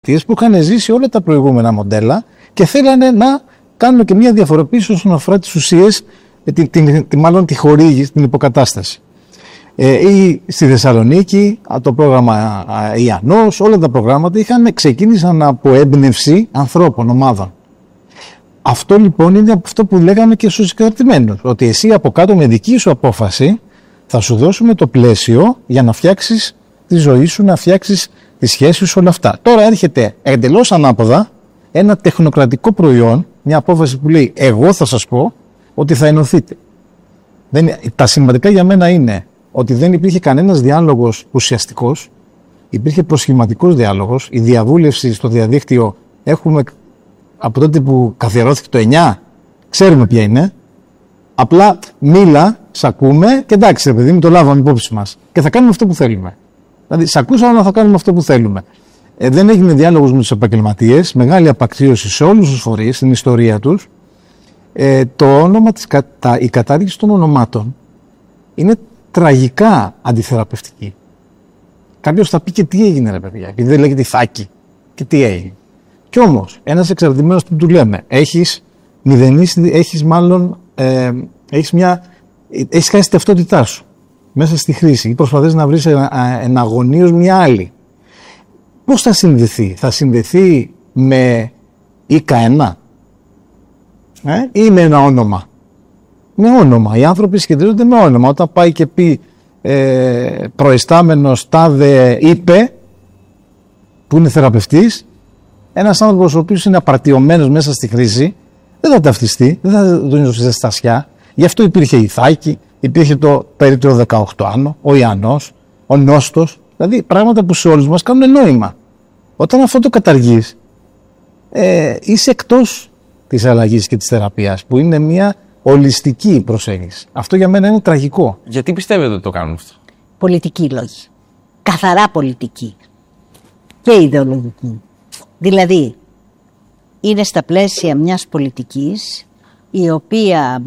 που είχαν ζήσει όλα τα προηγούμενα μοντέλα και θέλανε να κάνουν και μια διαφοροποίηση όσον αφορά τις ουσίες, μάλλον τη χορήγηση, την υποκατάσταση. Ή στη Θεσσαλονίκη, το πρόγραμμα Ιαννός, όλα τα προγράμματα ξεκίνησαν από έμπνευση ανθρώπων, ομάδων. Αυτό λοιπόν είναι αυτό που λέγαμε και στους εξαρτημένους, ότι εσύ από κάτω με δική σου απόφαση θα σου δώσουμε το πλαίσιο για να φτιάξεις τη ζωή σου, να φτιάξεις τη σχέση σου, όλα αυτά. Τώρα έρχεται εντελώς ανάποδα ένα τεχνοκρατικό προϊόν, μια απόφαση που λέει εγώ θα σας πω ότι θα ενωθείτε. Τα σημαντικά για μένα είναι ότι δεν υπήρχε κανένας διάλογος ουσιαστικός, υπήρχε προσχηματικός διάλογος, η διαβούλευση στο διαδίκτυο έχουμε από τότε που καθιερώθηκε το 9, ξέρουμε ποια είναι, απλά μίλα, σ' ακούμε και εντάξει ρε παιδί μου, το λάβαμε υπόψη μας και θα κάνουμε αυτό που θέλουμε. Δηλαδή σ' ακούσαμε αλλά θα κάνουμε αυτό που θέλουμε. Δεν έγινε διάλογος με τους επαγγελματίες, μεγάλη απαξίωση σε όλους τους φορείς, στην ιστορία τους. Η κατάργηση των ονομάτων είναι τραγικά αντιθεραπευτική. Κάποιος θα πει και τι έγινε ρε παιδιά, επειδή δεν λέγεται Ιθάκη και τι έγινε. Κι όμως ένας εξαρτημένος που του λέμε, έχεις χάσει την ταυτότητά σου μέσα στη χρήση ή προσπαθείς να βρεις εναγωνίως μια άλλη. Πώς θα συνδεθεί, θα συνδεθεί με ΙΚΑ1 ή με ένα όνομα. Με όνομα, οι άνθρωποι σχετίζονται με όνομα. Όταν πάει και πει προϊστάμενος τάδε είπε, που είναι θεραπευτής, ένας άνθρωπος ο οποίος είναι απαρτιωμένος μέσα στη χρήση, δεν θα ταυτιστεί, δεν θα τον δώσει ζεστασιά. Γι' αυτό υπήρχε η Ιθάκη, υπήρχε το περίπτωρο 18 άνω, ο Ιαννός, ο Νόστος, δηλαδή πράγματα που σε όλους μας κάνουν νόημα. Όταν αυτό το καταργείς, είσαι εκτός της αλλαγής και της θεραπείας, που είναι μια ολιστική προσέγγιση. Αυτό για μένα είναι τραγικό. Γιατί πιστεύετε ότι το κάνουν αυτό? Πολιτική λόγη. Καθαρά πολιτική. Και ιδεολογική. Δηλαδή, είναι στα πλαίσια μιας πολιτικής η οποία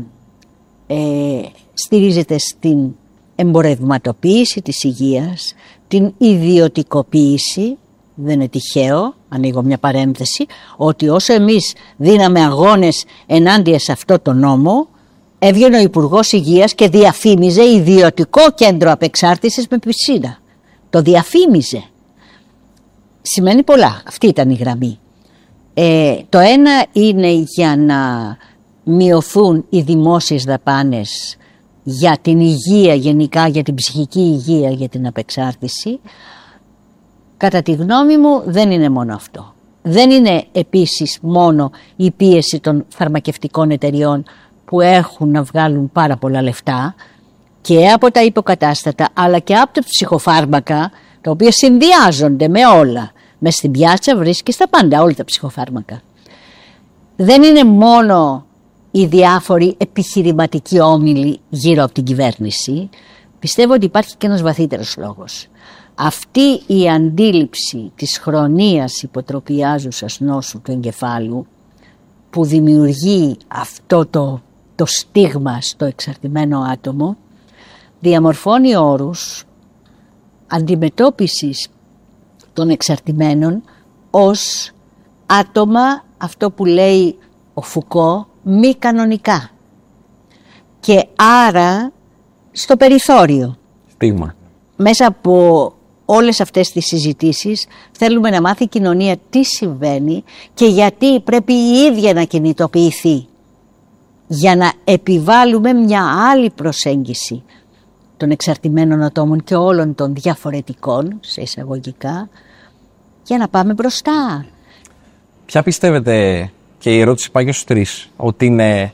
στηρίζεται στην εμπορευματοποίηση της υγείας, την ιδιωτικοποίηση. Δεν είναι τυχαίο, ανοίγω μια παρένθεση, ότι όσο εμείς δίναμε αγώνες ενάντια σε αυτό το νόμο, έβγαινε ο Υπουργός Υγείας και διαφήμιζε ιδιωτικό κέντρο απεξάρτησης με πισίνα. Το διαφήμιζε. Σημαίνει πολλά. Αυτή ήταν η γραμμή. Το ένα είναι για να μειωθούν οι δημόσιες δαπάνες για την υγεία γενικά, για την ψυχική υγεία, για την απεξάρτηση. Κατά τη γνώμη μου δεν είναι μόνο αυτό. Δεν είναι επίσης μόνο η πίεση των φαρμακευτικών εταιριών που έχουν να βγάλουν πάρα πολλά λεφτά και από τα υποκατάστατα αλλά και από τα ψυχοφάρμακα, τα οποία συνδυάζονται με όλα. Μες στην πιάτσα βρίσκεις τα πάντα, όλα τα ψυχοφάρμακα. Δεν είναι μόνο οι διάφοροι επιχειρηματικοί όμιλοι γύρω από την κυβέρνηση. Πιστεύω ότι υπάρχει και ένας βαθύτερος λόγος. Αυτή η αντίληψη της χρονίας υποτροπιάζουσας νόσου του εγκεφάλου που δημιουργεί αυτό το στίγμα στο εξαρτημένο άτομο διαμορφώνει όρους αντιμετώπισης των εξαρτημένων ως άτομα, αυτό που λέει ο Φουκώ, μη κανονικά και άρα στο περιθώριο. Στίγμα. Μέσα από όλες αυτές τις συζητήσεις θέλουμε να μάθει η κοινωνία τι συμβαίνει και γιατί πρέπει η ίδια να κινητοποιηθεί για να επιβάλλουμε μια άλλη προσέγγιση των εξαρτημένων ατόμων και όλων των διαφορετικών, σε εισαγωγικά, για να πάμε μπροστά. Ποια πιστεύετε, και η ερώτηση πάει και στους τρεις, ότι είναι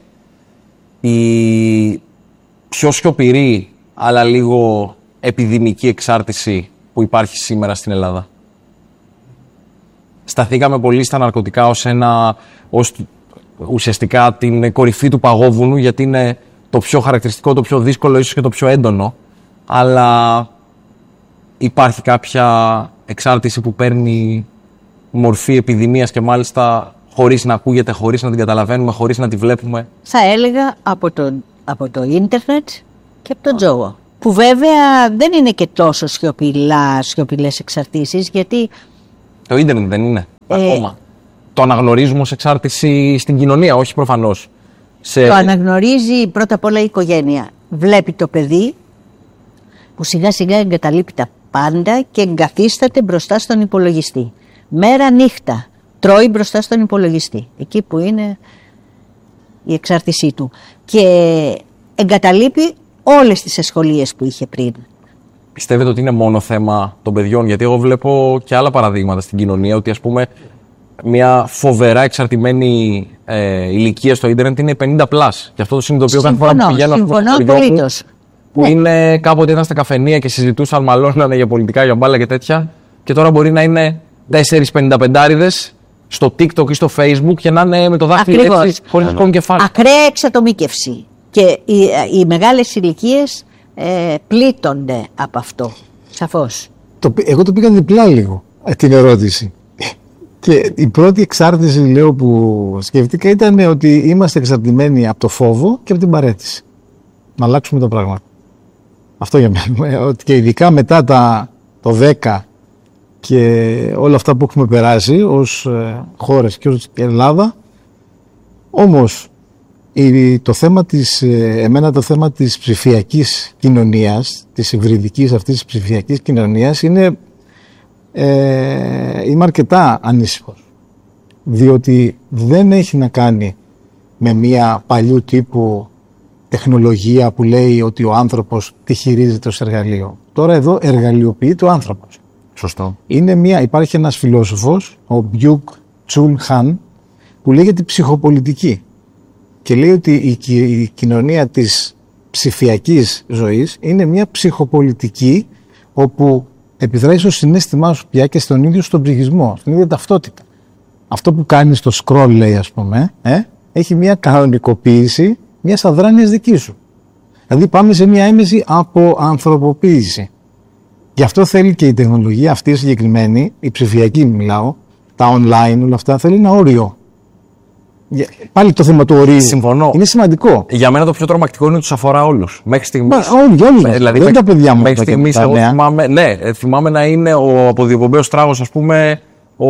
η πιο σιωπηρή αλλά λίγο επιδημική εξάρτηση που υπάρχει σήμερα στην Ελλάδα? Σταθήκαμε πολύ στα ναρκωτικά ως ουσιαστικά την κορυφή του παγόβουνου, γιατί είναι το πιο χαρακτηριστικό, το πιο δύσκολο, ίσως και το πιο έντονο, αλλά υπάρχει κάποια εξάρτηση που παίρνει μορφή επιδημίας και μάλιστα χωρίς να ακούγεται, χωρίς να την καταλαβαίνουμε, χωρίς να τη βλέπουμε? Θα έλεγα από το ίντερνετ και από τον τζόγο, που βέβαια δεν είναι και τόσο σιωπηλές εξαρτήσεις, γιατί Το ίντερνετ δεν είναι ακόμα. Το αναγνωρίζουμε ως εξάρτηση στην κοινωνία, όχι προφανώς. Το αναγνωρίζει πρώτα απ' όλα η οικογένεια. Βλέπει το παιδί που σιγά σιγά εγκαταλείπει τα πάντα και εγκαθίσταται μπροστά στον υπολογιστή. Μέρα νύχτα τρώει μπροστά στον υπολογιστή. Εκεί που είναι η εξάρτησή του. Και εγκαταλείπει όλες τις εσχολίες που είχε πριν. Πιστεύετε ότι είναι μόνο θέμα των παιδιών? Γιατί εγώ βλέπω και άλλα παραδείγματα στην κοινωνία ότι, ας πούμε, μια φοβερά εξαρτημένη ηλικία στο ίντερνετ είναι 50+. Και αυτό το συνειδητοποιώ κάθε φορά που πηγαίνω που είναι κάποτε ήταν στα καφενεία και συζητούσαν, μαλώνανε για πολιτικά, για μπάλα και τέτοια. Και τώρα μπορεί να είναι 4-55άριδες στο TikTok ή στο Facebook και να είναι με το δάχτυλο έτσι, χωρίς να σηκώνουν κεφάλι. Ακραία εξατομίκευση. Και οι μεγάλες ηλικίες πλήττονται από αυτό. Σαφώς. Εγώ το πήγα διπλά λίγο την ερώτηση. Και η πρώτη εξάρτηση, λέω, που σκέφτηκα ήταν ότι είμαστε εξαρτημένοι από το φόβο και από την παραίτηση. Να αλλάξουμε τα πράγματα. Αυτό για μένα. Και ειδικά μετά το 10 και όλα αυτά που έχουμε περάσει ως χώρες και ως Ελλάδα. Όμως εμένα το θέμα της ψηφιακής κοινωνίας, της υβριδικής αυτής της ψηφιακής κοινωνίας είμαι αρκετά ανήσυχος, διότι δεν έχει να κάνει με μια παλιού τύπου τεχνολογία που λέει ότι ο άνθρωπος τη χειρίζεται ως εργαλείο. Τώρα εδώ εργαλειοποιείται ο άνθρωπος. Σωστό. Υπάρχει ένας φιλόσοφος, ο Μπιουκ Τσουν Χαν, που λέγεται ψυχοπολιτική και λέει ότι η κοινωνία της ψηφιακής ζωής είναι μια ψυχοπολιτική όπου επιδράει στο συναίσθημά σου πια και στον ίδιο στον ψυχισμό, στην ίδια ταυτότητα. Αυτό που κάνει στο scroll, λέει, ας πούμε, έχει μια κανονικοποίηση μιας αδράνειας δική σου. Δηλαδή πάμε σε μια έμεση από ανθρωποποίηση. Γι' αυτό θέλει και η τεχνολογία αυτή συγκεκριμένη, η ψηφιακή μιλάω, τα online, όλα αυτά, θέλει ένα όριο. Πάλι το θέμα του ορίου. Συμφωνώ. Είναι σημαντικό. Για μένα το πιο τρομακτικό είναι ότι τους αφορά όλους. Μέχρι στιγμής. Όλοι. Δηλαδή, δεν τα παιδιά μου. Μέχρι στιγμής, εγώ θυμάμαι να είναι ο αποδιοπομπαίος τράγος, ας πούμε,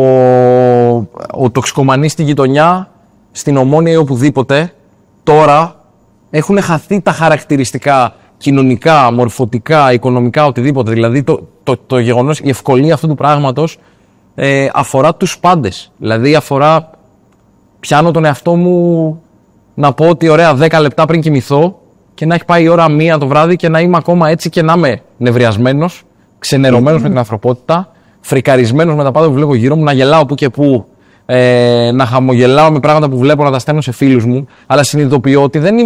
ο τοξικομανής στη γειτονιά, στην Ομόνια ή οπουδήποτε. Τώρα έχουν χαθεί τα χαρακτηριστικά κοινωνικά, μορφωτικά, οικονομικά, οτιδήποτε. Δηλαδή το γεγονός, η ευκολία αυτού του πράγματος αφορά τους πάντες. Δηλαδή αφορά. Πιάνω τον εαυτό μου να πω ότι ωραία 10 λεπτά πριν κοιμηθώ και να έχει πάει η ώρα 1 το βράδυ και να είμαι ακόμα έτσι και να είμαι νευριασμένος, ξενερωμένος με την ανθρωπότητα, φρικαρισμένος με τα πάντα που βλέπω γύρω μου, να γελάω που και που, να χαμογελάω με πράγματα που βλέπω, να τα στέλνω σε φίλους μου, αλλά συνειδητοποιώ ότι δεν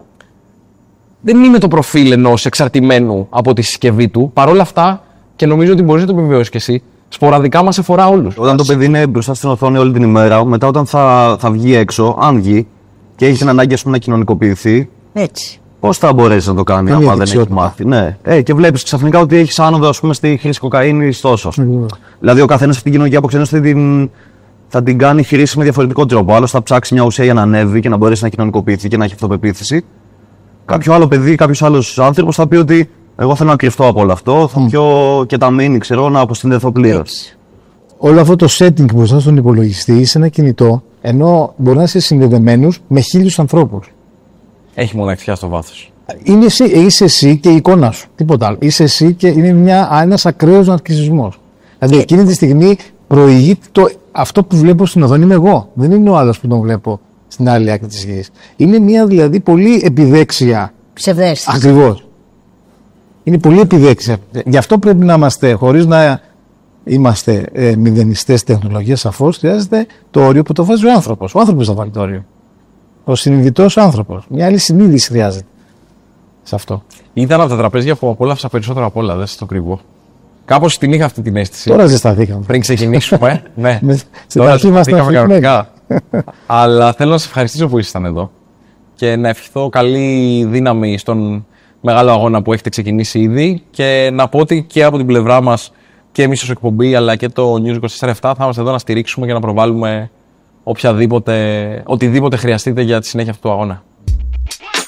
είμαι το προφίλ ενός εξαρτημένου από τη συσκευή του. Παρ' όλα αυτά, και νομίζω ότι μπορείς να το επιβεβαιώσεις κι εσύ, σποραδικά μας αφορά όλους. Όταν το παιδί είναι μπροστά στην οθόνη όλη την ημέρα, μετά όταν θα βγει έξω, αν βγει και έχει την ανάγκη, ας πούμε, να κοινωνικοποιηθεί, έτσι. Πώς θα μπορέσει να το κάνει, άμα δεν έχει μάθει? Ναι. Και βλέπεις ξαφνικά ότι έχει άνοδο, ας πούμε, στη χρήση κοκαίνης τόσο. Δηλαδή, ο καθένας αυτή την κοινωνική αποξένωση θα την κάνει χρήση με διαφορετικό τρόπο. Άλλος θα ψάξει μια ουσία για να ανέβει και να μπορέσει να κοινωνικοποιηθεί και να έχει αυτοπεποίθηση. Κάποιο άλλο παιδί, κάποιος άλλος άνθρωπος θα πει ότι εγώ θέλω να κρυφτώ από όλο αυτό, θα πιω και τα μήνυ, ξέρω, να αποσυνδεθώ πλήρως. Όλο αυτό το setting μπροστά στον υπολογιστή είσαι ένα κινητό, ενώ μπορεί να είσαι συνδεδεμένος με 1000 ανθρώπους. Έχει μοναξιά στο βάθος. Είσαι εσύ και η εικόνα σου. Τίποτα άλλο. Είσαι εσύ και είναι ένας ακραίος ναρκισσισμός. Δηλαδή εκείνη τη στιγμή προηγείται αυτό που βλέπω στην οθόνη είμαι εγώ. Δεν είναι ο άλλος που τον βλέπω στην άλλη άκρη της γης. Είναι μια δηλαδή πολύ επιδέξια. Ψευδέστηση. Ακριβώς. Είναι πολύ επιδέξια. Γι' αυτό πρέπει να είμαστε, χωρίς να είμαστε μηδενιστές τεχνολογίας, σαφώς χρειάζεται το όριο που το βάζει ο άνθρωπος. Ο άνθρωπος θα βάλει το όριο. Ο συνειδητός άνθρωπος. Μια άλλη συνείδηση χρειάζεται σε αυτό. Ήταν από τα τραπέζια που απόλαυσα περισσότερο απ' όλα, δεν σας το κρύβω. Κάπως την είχα αυτή την αίσθηση. Τώρα ζεσταθήκαμε. Πριν ξεκινήσουμε. Ναι. Τώρα ζεσταθήκαμε κανονικά. Αλλά θέλω να σας ευχαριστήσω που ήσασταν εδώ και να ευχηθώ καλή δύναμη στον μεγάλο αγώνα που έχετε ξεκινήσει ήδη και να πω ότι και από την πλευρά μας και εμείς ως εκπομπή αλλά και το News 24/7 θα είμαστε εδώ να στηρίξουμε και να προβάλλουμε οτιδήποτε χρειαστείτε για τη συνέχεια αυτού του αγώνα.